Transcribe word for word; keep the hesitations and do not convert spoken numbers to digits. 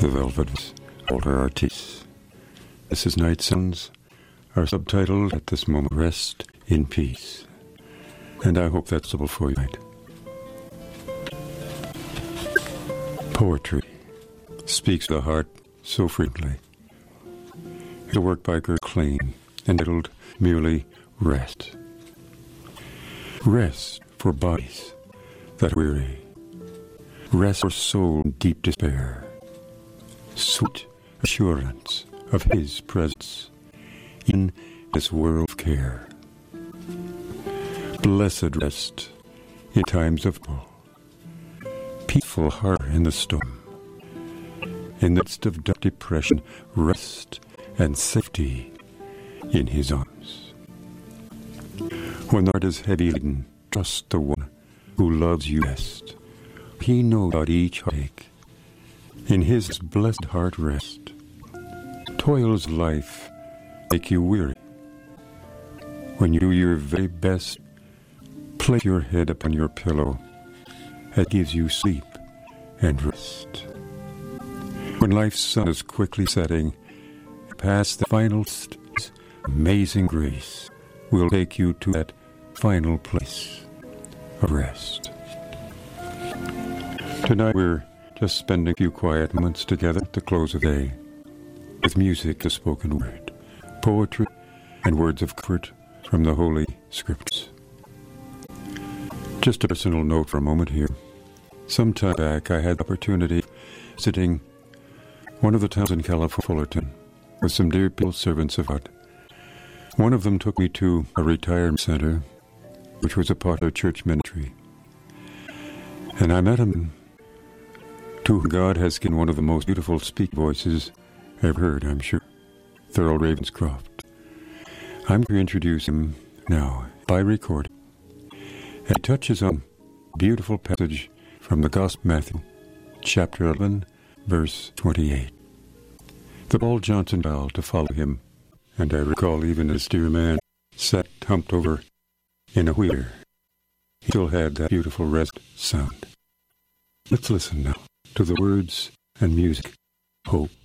The Velvet Walter Ortiz. This is Night Sounds, are subtitled at this moment, Rest in Peace. And I hope that's suitable for you tonight. Poetry speaks the heart so frequently. It's a work by Kurt Klein, entitled merely Rest. Rest for bodies that weary. Rest for soul in deep despair. Sweet assurance of His presence in this world of care. Blessed rest in times of trouble. Peaceful heart in the storm. In the midst of dark depression, rest and safety in His arms. When the heart is heavy laden, trust the one who loves you best. He knows about each heartache. In His blessed heart rest. Toils of life make you weary. When you do your very best, place your head upon your pillow. It gives you sleep and rest. When life's sun is quickly setting, past the final stage, amazing grace will take you to that final place of rest. Tonight we're just spending a few quiet moments together at the close of the day, with music, the spoken word, poetry, and words of comfort from the Holy Scriptures. Just a personal note for a moment here. Some time back, I had the opportunity of visiting one of the towns in California, Fullerton, with some dear people, servants of God. One of them took me to a retirement center, which was a part of church ministry. And I met him, to whom God has given one of the most beautiful speak voices I've heard, I'm sure, Thurl Ravenscroft. I'm going to introduce him now by recording. And he touches on a beautiful passage from the Gospel of Matthew, chapter eleven, verse twenty-eight. The Paul Johnson vowed to follow him, and I recall even this dear man sat humped over in a wheelchair. He still had that beautiful rest sound. Let's listen now to the words and music, Hope.